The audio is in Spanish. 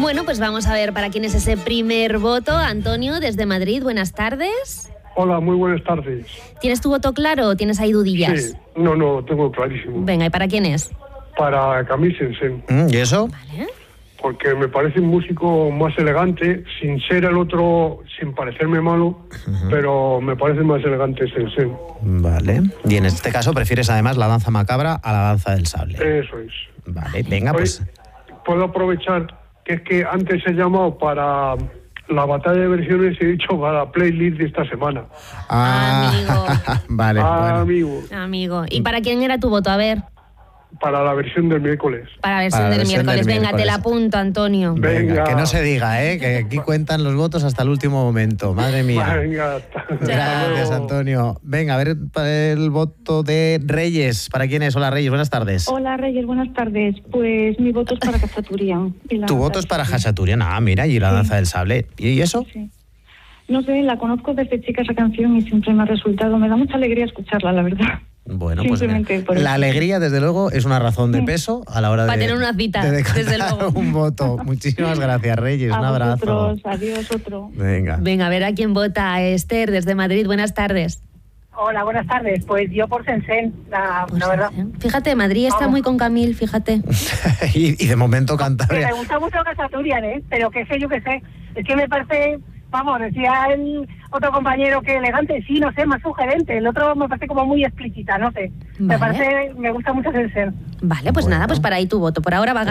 Bueno, pues vamos a ver para quién es ese primer voto. Antonio, desde Madrid, buenas tardes. Hola, muy buenas tardes. ¿Tienes tu voto claro o tienes ahí dudillas? Sí, no, tengo clarísimo. Venga, ¿y para quién es? Para Camille Saint-Saëns. ¿Y eso? Vale. Porque me parece un músico más elegante, sin ser el otro, sin parecerme malo, pero me parece más elegante Saint-Saëns. Vale. Y en este caso prefieres además la danza macabra a la danza del sable. Eso es. Vale, venga, pues. Puedo aprovechar que es que antes he llamado para la batalla de versiones y he dicho para la playlist de esta semana. Amigo. Vale, bueno. Amigo. ¿Y para quién era tu voto? A ver. Para la versión del miércoles. Para la versión del miércoles. Venga, te la apunto, Antonio. Venga, que no se diga, que aquí cuentan los votos hasta el último momento. Madre mía. Venga, gracias, Antonio. Venga, a ver el voto de Reyes. ¿Para quién es? Hola, Reyes, buenas tardes. Hola, Reyes, buenas tardes. Pues mi voto es para Khachaturian. Tu voto es para Khachaturian. Ah, mira, y la danza del sable. ¿Y eso? Sí. No sé, la conozco desde chica esa canción y siempre me ha resultado, me da mucha alegría escucharla, la verdad. Bueno, pues la alegría, desde luego, es una razón de peso a la hora para tener una cita, desde luego. Un voto. Muchísimas gracias, Reyes. Un abrazo. Vosotros. Adiós, otro. Venga, a ver a quién vota. Esther, desde Madrid, buenas tardes. Hola, buenas tardes. Pues yo por Saint-Saëns, la verdad. Fíjate, Madrid está muy con Camille, fíjate. y de momento Cantabria. Me gusta mucho Khachaturian, pero que sé, yo qué sé. Es que me parece... Vamos, decía el otro compañero que elegante, sí, no sé, más sugerente. El otro me parece como muy explícita, no sé. Vale. Me gusta mucho Saint-Saëns. Vale, pues nada, pues para ahí tu voto. Por ahora va